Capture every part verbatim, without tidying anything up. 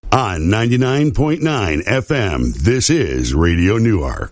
On ninety-nine point nine F M, this is Radio Newark.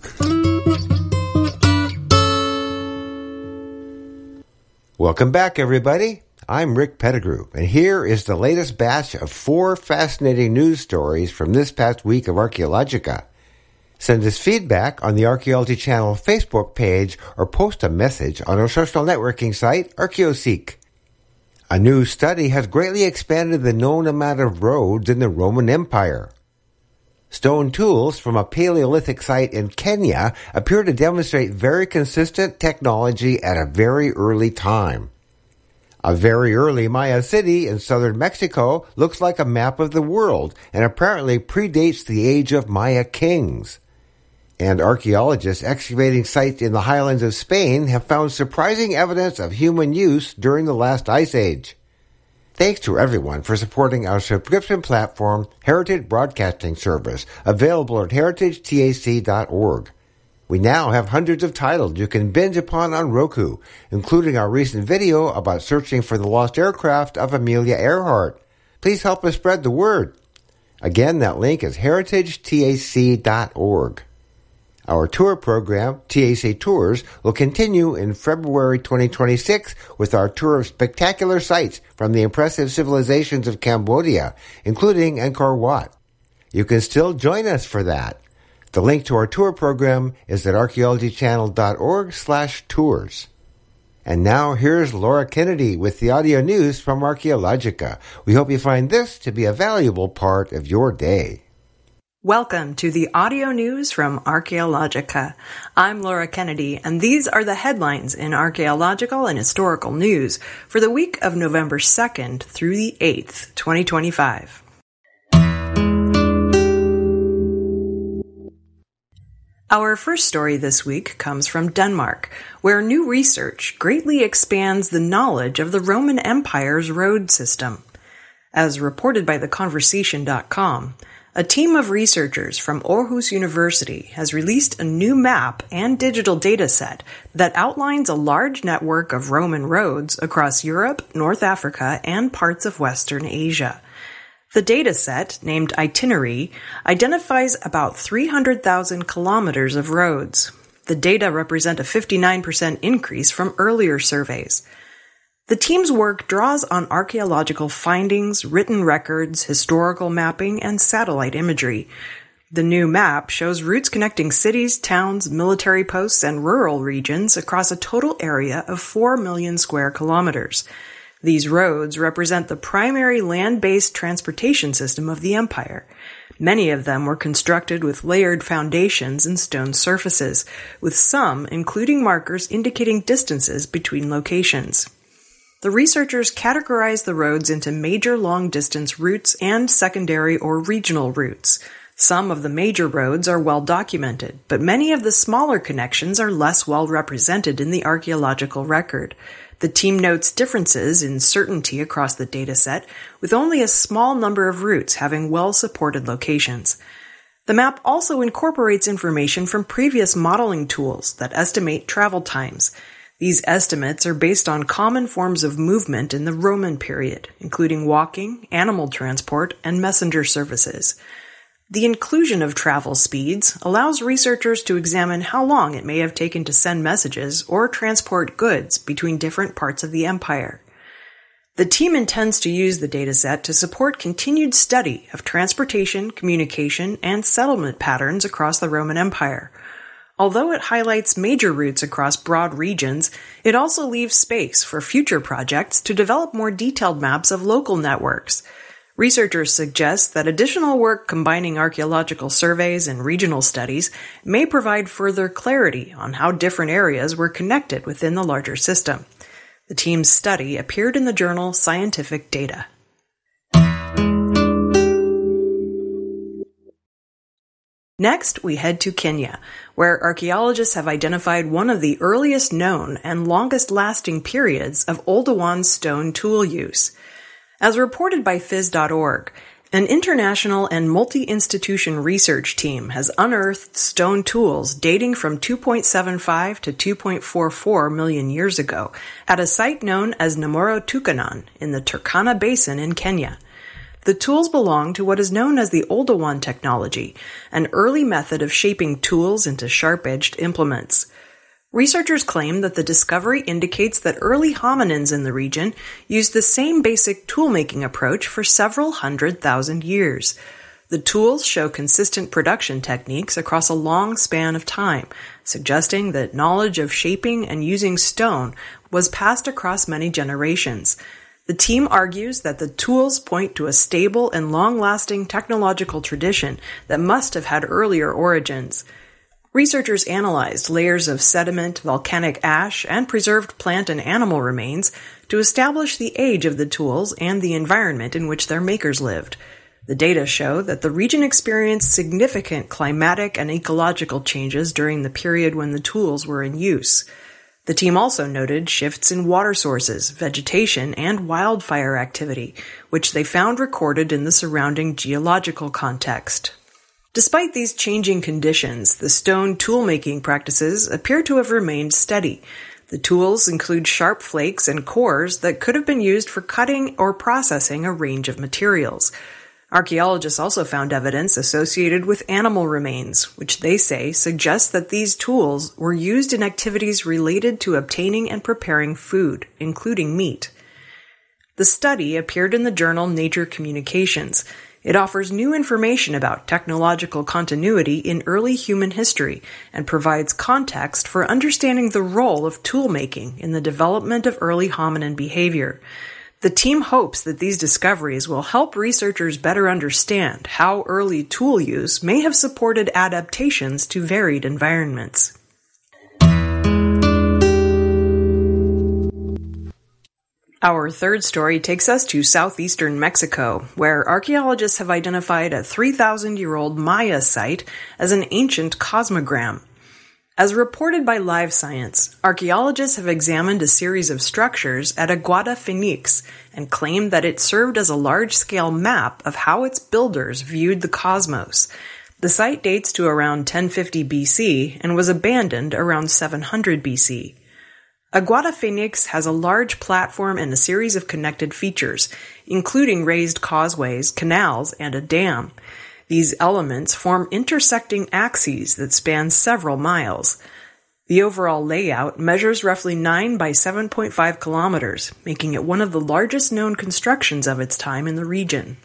Welcome back, everybody. I'm Rick Pettigrew, and here is the latest batch of four fascinating news stories from this past week of Archaeologica. Send us feedback on the Archaeology Channel Facebook page or post a message on our social networking site, ArchaeoSeek. A new study has greatly expanded the known amount of roads in the Roman Empire. Stone tools from a Paleolithic site in Kenya appear to demonstrate very consistent technology at a very early time. A very early Maya city in southern Mexico looks like a map of the world and apparently predates the age of Maya kings. And archaeologists excavating sites in the highlands of Spain have found surprising evidence of human use during the last ice age. Thanks to everyone for supporting our subscription platform, Heritage Broadcasting Service, available at heritage tac dot org. We now have hundreds of titles you can binge upon on Roku, including our recent video about searching for the lost aircraft of Amelia Earhart. Please help us spread the word. Again, that link is heritage tac dot org. Our tour program, T A C Tours, will continue in February twenty twenty-six with our tour of spectacular sites from the impressive civilizations of Cambodia, including Angkor Wat. You can still join us for that. The link to our tour program is at archaeology channel dot org slash tours. And now here's Laura Kennedy with the audio news from Archaeologica. We hope you find this to be a valuable part of your day. Welcome to the audio news from Archaeologica. I'm Laura Kennedy, and these are the headlines in archaeological and historical news for the week of November second through the eighth, twenty twenty-five. Our first story this week comes from Denmark, where new research greatly expands the knowledge of the Roman Empire's road system. As reported by the conversation dot com, a team of researchers from Aarhus University has released a new map and digital data set that outlines a large network of Roman roads across Europe, North Africa, and parts of Western Asia. The data set, named Itinerary, identifies about three hundred thousand kilometers of roads. The data represent a fifty-nine percent increase from earlier surveys. The team's work draws on archaeological findings, written records, historical mapping, and satellite imagery. The new map shows routes connecting cities, towns, military posts, and rural regions across a total area of four million square kilometers. These roads represent the primary land-based transportation system of the empire. Many of them were constructed with layered foundations and stone surfaces, with some including markers indicating distances between locations. The researchers categorized the roads into major long-distance routes and secondary or regional routes. Some of the major roads are well documented, but many of the smaller connections are less well represented in the archaeological record. The team notes differences in certainty across the dataset, with only a small number of routes having well-supported locations. The map also incorporates information from previous modeling tools that estimate travel times. These estimates are based on common forms of movement in the Roman period, including walking, animal transport, and messenger services. The inclusion of travel speeds allows researchers to examine how long it may have taken to send messages or transport goods between different parts of the empire. The team intends to use the dataset to support continued study of transportation, communication, and settlement patterns across the Roman Empire. Although it highlights major routes across broad regions, it also leaves space for future projects to develop more detailed maps of local networks. Researchers suggest that additional work combining archaeological surveys and regional studies may provide further clarity on how different areas were connected within the larger system. The team's study appeared in the journal Scientific Data. Next, we head to Kenya, where archaeologists have identified one of the earliest known and longest-lasting periods of Oldowan stone tool use. As reported by phys dot org, an international and multi-institution research team has unearthed stone tools dating from two point seven five to two point four four million years ago at a site known as Namoro Tukanon in the Turkana Basin in Kenya. The tools belong to what is known as the Oldowan technology, an early method of shaping tools into sharp-edged implements. Researchers claim that the discovery indicates that early hominins in the region used the same basic tool-making approach for several hundred thousand years. The tools show consistent production techniques across a long span of time, suggesting that knowledge of shaping and using stone was passed across many generations. The team argues that the tools point to a stable and long-lasting technological tradition that must have had earlier origins. Researchers analyzed layers of sediment, volcanic ash, and preserved plant and animal remains to establish the age of the tools and the environment in which their makers lived. The data show that the region experienced significant climatic and ecological changes during the period when the tools were in use. The team also noted shifts in water sources, vegetation, and wildfire activity, which they found recorded in the surrounding geological context. Despite these changing conditions, the stone tool-making practices appear to have remained steady. The tools include sharp flakes and cores that could have been used for cutting or processing a range of materials. Archaeologists also found evidence associated with animal remains, which they say suggests that these tools were used in activities related to obtaining and preparing food, including meat. The study appeared in the journal Nature Communications. It offers new information about technological continuity in early human history and provides context for understanding the role of tool-making in the development of early hominin behavior. The team hopes that these discoveries will help researchers better understand how early tool use may have supported adaptations to varied environments. Our third story takes us to southeastern Mexico, where archaeologists have identified a three thousand year old Maya site as an ancient cosmogram. As reported by Live Science, archaeologists have examined a series of structures at Aguada Phoenix and claimed that it served as a large-scale map of how its builders viewed the cosmos. The site dates to around ten fifty B C and was abandoned around seven hundred B C. Aguada Phoenix has a large platform and a series of connected features, including raised causeways, canals, and a dam. These elements form intersecting axes that span several miles. The overall layout measures roughly nine by seven point five kilometers, making it one of the largest known constructions of its time in the region.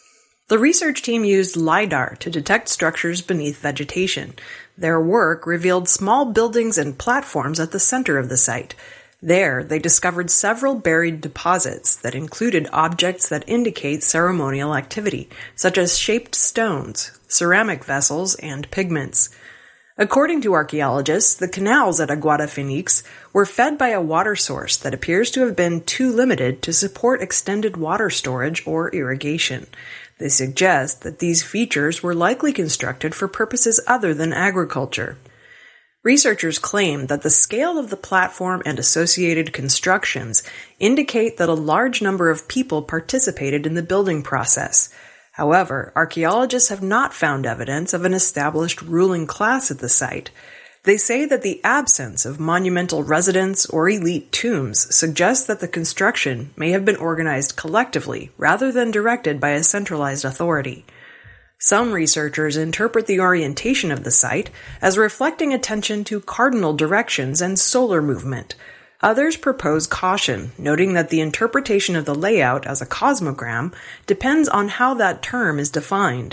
The research team used LiDAR to detect structures beneath vegetation. Their work revealed small buildings and platforms at the center of the site. There, they discovered several buried deposits that included objects that indicate ceremonial activity, such as shaped stones, ceramic vessels, and pigments. According to archaeologists, the canals at Aguada Phoenix were fed by a water source that appears to have been too limited to support extended water storage or irrigation. They suggest that these features were likely constructed for purposes other than agriculture. Researchers claim that the scale of the platform and associated constructions indicate that a large number of people participated in the building process. However, archaeologists have not found evidence of an established ruling class at the site. They say that the absence of monumental residence or elite tombs suggests that the construction may have been organized collectively rather than directed by a centralized authority. Some researchers interpret the orientation of the site as reflecting attention to cardinal directions and solar movement. Others propose caution, noting that the interpretation of the layout as a cosmogram depends on how that term is defined.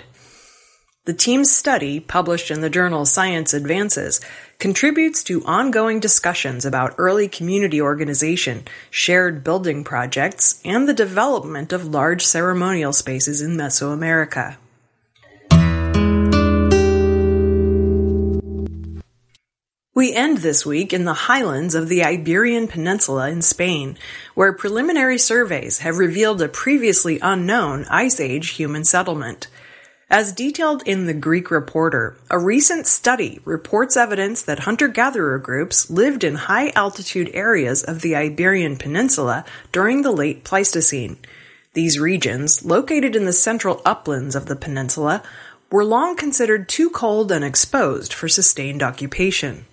The team's study, published in the journal Science Advances, contributes to ongoing discussions about early community organization, shared building projects, and the development of large ceremonial spaces in Mesoamerica. We end this week in the highlands of the Iberian Peninsula in Spain, where preliminary surveys have revealed a previously unknown Ice Age human settlement. As detailed in the Greek Reporter, a recent study reports evidence that hunter-gatherer groups lived in high-altitude areas of the Iberian Peninsula during the late Pleistocene. These regions, located in the central uplands of the peninsula, were long considered too cold and exposed for sustained occupation.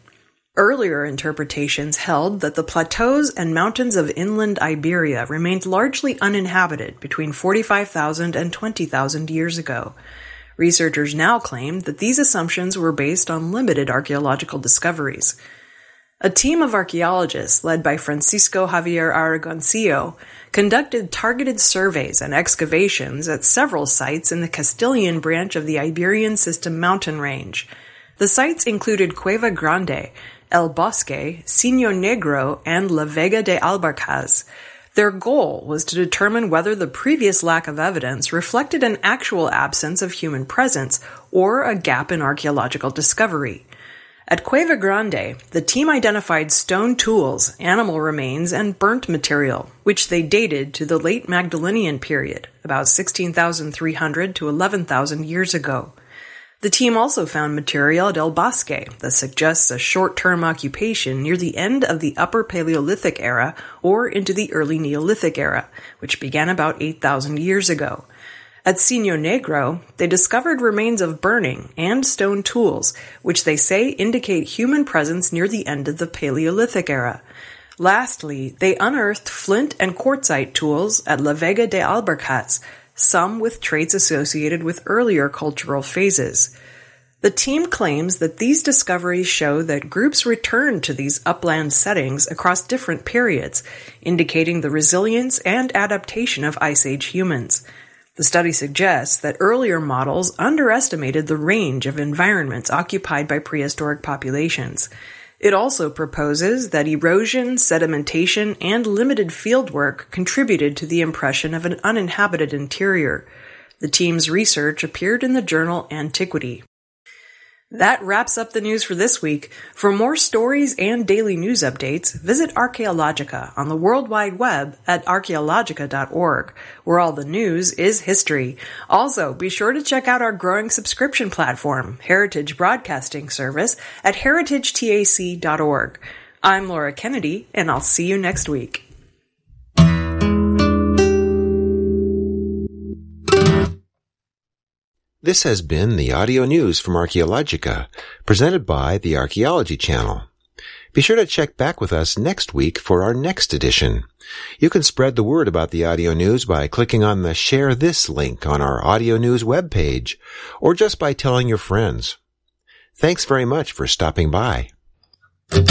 Earlier interpretations held that the plateaus and mountains of inland Iberia remained largely uninhabited between forty-five thousand and twenty thousand years ago. Researchers now claim that these assumptions were based on limited archaeological discoveries. A team of archaeologists led by Francisco Javier Aragoncillo conducted targeted surveys and excavations at several sites in the Castilian branch of the Iberian System mountain range. The sites included Cueva Grande, El Bosque, Sino Negro, and La Vega de Albarcaz. Their goal was to determine whether the previous lack of evidence reflected an actual absence of human presence or a gap in archaeological discovery. At Cueva Grande, the team identified stone tools, animal remains, and burnt material, which they dated to the late Magdalenian period, about sixteen thousand three hundred to eleven thousand years ago. The team also found material at El Bosque that suggests a short-term occupation near the end of the Upper Paleolithic era or into the early Neolithic era, which began about eight thousand years ago. At Sino Negro, they discovered remains of burning and stone tools, which they say indicate human presence near the end of the Paleolithic era. Lastly, they unearthed flint and quartzite tools at La Vega de Albarcaz, some with traits associated with earlier cultural phases. The team claims that these discoveries show that groups returned to these upland settings across different periods, indicating the resilience and adaptation of Ice Age humans. The study suggests that earlier models underestimated the range of environments occupied by prehistoric populations. It also proposes that erosion, sedimentation, and limited fieldwork contributed to the impression of an uninhabited interior. The team's research appeared in the journal Antiquity. That wraps up the news for this week. For more stories and daily news updates, visit Archaeologica on the World Wide Web at archaeologica dot org, where all the news is history. Also, be sure to check out our growing subscription platform, Heritage Broadcasting Service, at heritage tac dot org. I'm Laura Kennedy, and I'll see you next week. This has been the audio news from Archaeologica, presented by the Archaeology Channel. Be sure to check back with us next week for our next edition. You can spread the word about the audio news by clicking on the Share This link on our audio news webpage, or just by telling your friends. Thanks very much for stopping by.